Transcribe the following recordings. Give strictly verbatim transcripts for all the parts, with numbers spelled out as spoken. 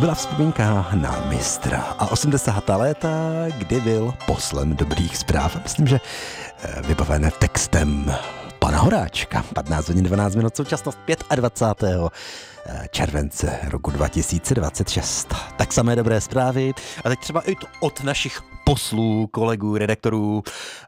Byla vzpomínka na mistra a osmdesátá léta, kdy byl poslem dobrých zpráv. Myslím, že vybavené textem pana Horáčka. patnáct hodin dvanáct minut, současnost dvacátého pátého července roku dva tisíce dvacet šest. Tak samé dobré zprávy a teď třeba i to od našich poslů, kolegů, redaktorů.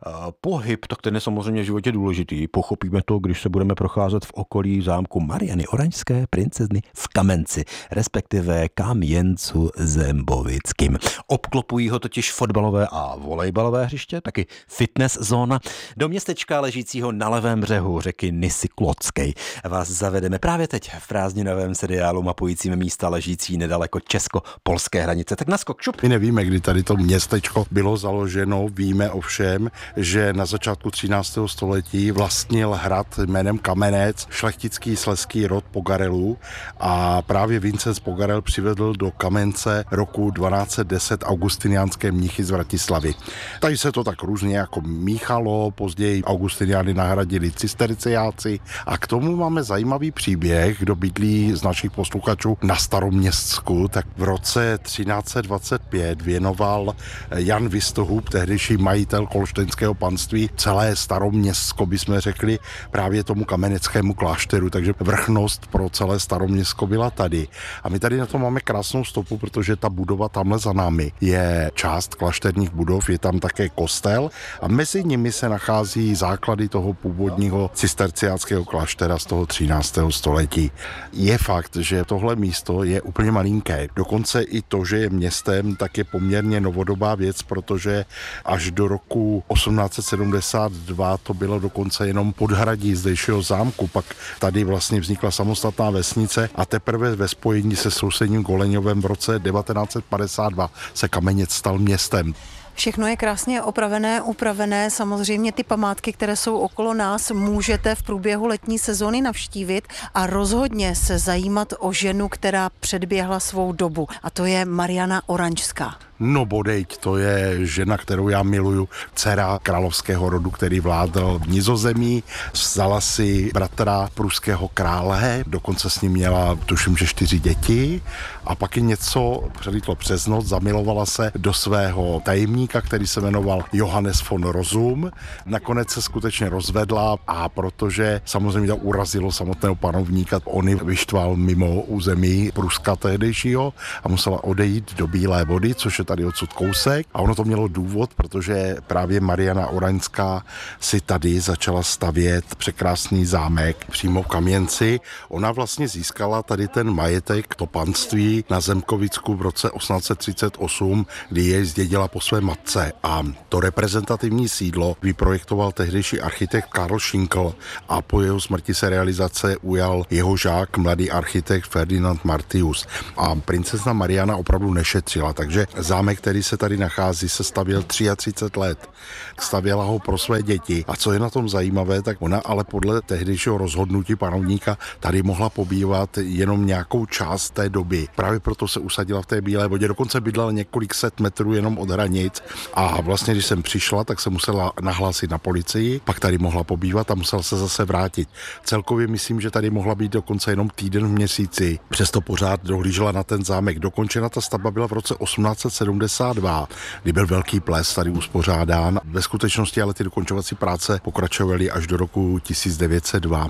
Pohyb, tak ten je samozřejmě v životě důležitý. Pochopíme to, když se budeme procházet v okolí zámku Mariany Oranžské princezny v Kamenci, respektive Kamjencu Zembovickým. Obklopují ho totiž fotbalové a volejbalové hřiště, taky fitness zóna. Do městečka ležícího na levém břehu řeky Nisy Klodskej vás zavedeme právě teď v prázdninovém seriálu mapujícím místa ležící nedaleko česko-polské hranice. Tak naskok, šup. My nevíme, kdy tady to městečko bylo založeno, víme ovšem, že na začátku třináctého století vlastnil hrad jménem Kamenec šlechtický slezský rod Pogarelů a právě Vincenc Pogarel přivedl do Kamence roku dvanáct set deset augustiniánské mnichy z Vratislavy. Tady se to tak různě jako míchalo, později augustiniány nahradili cisterciáci a k tomu máme zajímavý příběh, kdo bydlí z našich posluchačů na Staroměstsku, tak v roce třináct set dvacet pět věnoval Jan Vistohub, tehdejší majitel kolštenského panství, celé Staroměstsko, bychom řekli, právě tomu kameneckému klášteru, takže vrchnost pro celé Staroměstsko byla tady. A my tady na to máme krásnou stopu, protože ta budova tamhle za námi je část klášterních budov, je tam také kostel a mezi nimi se nachází základy toho původního cisterciáckého kláštera z toho třináctého století. Je fakt, že tohle místo je úplně malinké. Dokonce i to, že je městem, tak je poměrně novodobá věc, protože až do roku osmnáct set sedmdesát dva to bylo dokonce jenom podhradí zdejšího zámku, pak tady vlastně vznikla samostatná vesnice a teprve ve spojení se sousedním Goleňovem v roce devatenáct set padesát dva se Kamenec stal městem. Všechno je krásně opravené, upravené. Samozřejmě ty památky, které jsou okolo nás, můžete v průběhu letní sezóny navštívit a rozhodně se zajímat o ženu, která předběhla svou dobu. A to je Mariana Oranžská. No bodejť, to je žena, kterou já miluju, dcera královského rodu, který vládl v Nizozemí, vzala si bratra pruského krále, dokonce s ním měla, tuším, že čtyři děti a pak ji něco přelítlo přes noc, zamilovala se do svého tajemníka, který se jmenoval Johannes von Rozum. Nakonec se skutečně rozvedla a protože samozřejmě to urazilo samotného panovníka, on ji vyštval mimo území Pruska tehdejšího a musela odejít do Bílé vody, což je tady odsud kousek a ono to mělo důvod, protože právě Mariana Oranžská si tady začala stavět překrásný zámek přímo v Kamjenci. Ona vlastně získala tady ten majetek, to panství na Zemkovicku v roce osmnáct set třicet osm, kdy jej zdědila po své matce a to reprezentativní sídlo vyprojektoval tehdejší architekt Karl Schinkel a po jeho smrti se realizace ujal jeho žák, mladý architekt Ferdinand Martius a princezna Mariana opravdu nešetřila, takže zámek, který se tady nachází, se stavěl třicet tři let. Stavěla ho pro své děti. A co je na tom zajímavé, tak ona ale podle tehdejšího rozhodnutí panovníka tady mohla pobývat jenom nějakou část té doby. Právě proto se usadila v té Bílé vodě. Dokonce bydlela několik set metrů jenom od hranic. A vlastně, když jsem přišla, tak se musela nahlásit na policii, pak tady mohla pobývat a musela se zase vrátit. Celkově myslím, že tady mohla být dokonce jenom týden v měsíci. Přesto pořád dohlížela na ten zámek. Dokončena ta stavba byla v roce osmnáct set sedmdesát dva, kdy byl velký ples tady uspořádán. Ve skutečnosti ale ty dokončovací práce pokračovaly až do roku tisíc devět set dva.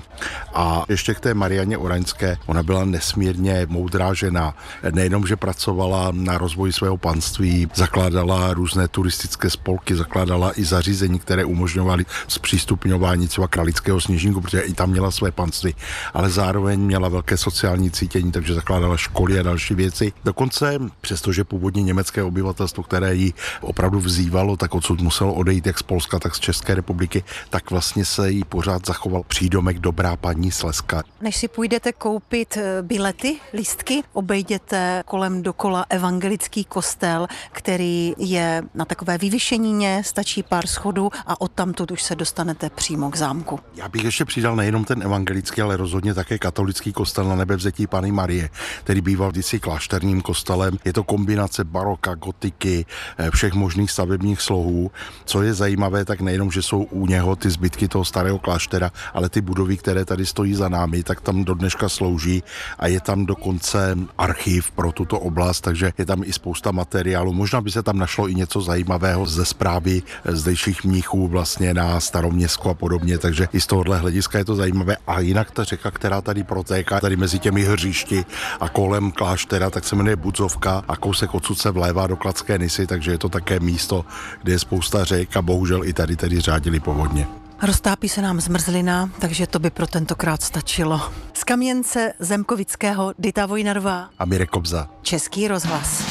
A ještě k té Marianě Oranžské, ona byla nesmírně moudrá žena. Nejenom, že pracovala na rozvoji svého panství, zakládala různé turistické spolky, zakládala i zařízení, které umožňovaly zpřístupňování třeba Kralického Sněžníku, protože i tam měla své panství, ale zároveň měla velké sociální cítění, takže zakládala školy a další věci. Dokonce, přestože původně německé obyvatelstvo, které ji opravdu vzývalo, tak odsud muselo odejít jak z Polska, tak z České republiky, tak vlastně se jí pořád zachoval přídomek Dobrá paní Slezska. Než si půjdete koupit bilety, lístky, obejděte kolem dokola evangelický kostel, který je na takové vyvyšenině, stačí pár schodů a odtamtud už se dostanete přímo k zámku. Já bych ještě přidal nejenom ten evangelický, ale rozhodně také katolický kostel na Nebevzetí Panny Marie, který býval vždycky klášterním kostelem. Je to kombinace baroka, baroka, gotiky, všech možných stavebních slohů. Co je zajímavé, tak nejenom, že jsou u něho ty zbytky toho starého kláštera, ale ty budovy, které tady stojí za námi, tak tam do dneška slouží a je tam dokonce archiv pro tuto oblast, takže je tam i spousta materiálu. Možná by se tam našlo i něco zajímavého ze zprávy zdejších mnichů vlastně na Staroměstsko a podobně, takže i z tohohle hlediska je to zajímavé. A jinak ta řeka, která tady protéká, tady mezi těmi hřišti a kolem kláštera, tak se jmenuje Budzovka a kousek odsud se vlévá do Kladské Nisy, takže je to také místo, kde je spousta řek a bohužel i tady tedy řádily povodně. Roztápí se nám zmrzlina, takže to by pro tentokrát stačilo. Z Kaměnce Zemkovického Dita Vojnarová A Mirek Kobza. Český rozhlas.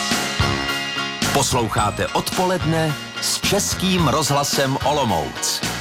Posloucháte Odpoledne s Českým rozhlasem Olomouc.